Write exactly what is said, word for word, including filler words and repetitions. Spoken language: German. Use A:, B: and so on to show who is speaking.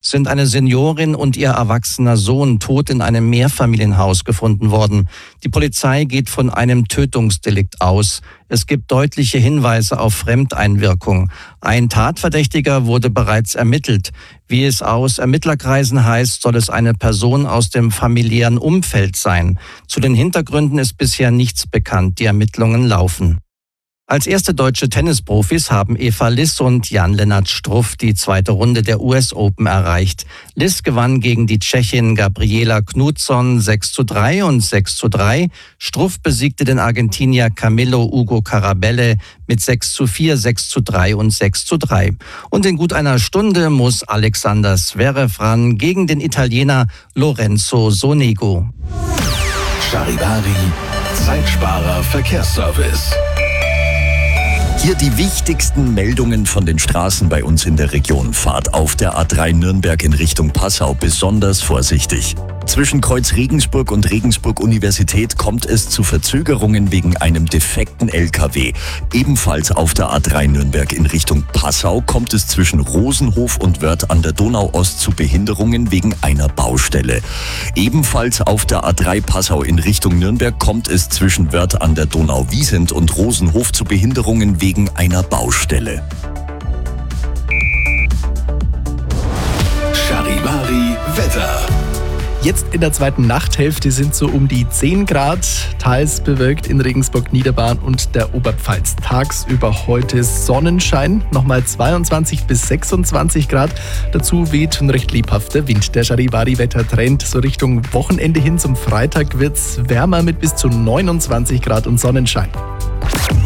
A: sind eine Seniorin und ihr erwachsener Sohn tot in einem Mehrfamilienhaus gefunden worden. Die Polizei geht von einem Tötungsdelikt aus. Es gibt deutliche Hinweise auf Fremdeinwirkung. Ein Tatverdächtiger wurde bereits ermittelt. Wie es aus Ermittlerkreisen heißt, soll es eine Person aus dem familiären Umfeld sein. Zu den Hintergründen ist bisher nichts bekannt. Die Ermittlungen laufen. Als erste deutsche Tennisprofis haben Eva Liss und Jan-Lennart Struff die zweite Runde der U S Open erreicht. Liss gewann gegen die Tschechin Gabriela Knutsson sechs zu drei und sechs zu drei. Struff besiegte den Argentinier Camilo Ugo Carabelle mit sechs zu vier, sechs zu drei und sechs zu drei. Und in gut einer Stunde muss Alexander Zverev ran gegen den Italiener Lorenzo Sonego.
B: Charivari, Zeitsparer Verkehrsservice.
C: Hier die wichtigsten Meldungen von den Straßen bei uns in der Region. Fahrt auf der A drei Nürnberg in Richtung Passau besonders vorsichtig. Zwischen Kreuz Regensburg und Regensburg Universität kommt es zu Verzögerungen wegen einem defekten L K W. Ebenfalls auf der A drei Nürnberg in Richtung Passau kommt es zwischen Rosenhof und Wörth an der Donau Ost zu Behinderungen wegen einer Baustelle. Ebenfalls auf der A drei Passau in Richtung Nürnberg kommt es zwischen Wörth an der Donau Wiesent und Rosenhof zu Behinderungen wegen einer Baustelle.
B: Charivari Wetter.
D: Jetzt in der zweiten Nachthälfte sind so um die zehn Grad, teils bewölkt in Regensburg, Niederbayern und der Oberpfalz. Tagsüber heute Sonnenschein, nochmal zweiundzwanzig bis sechsundzwanzig Grad. Dazu weht ein recht lebhafter Wind. Der Charivari-Wettertrend so Richtung Wochenende hin zum Freitag wird's wärmer mit bis zu neunundzwanzig Grad und Sonnenschein.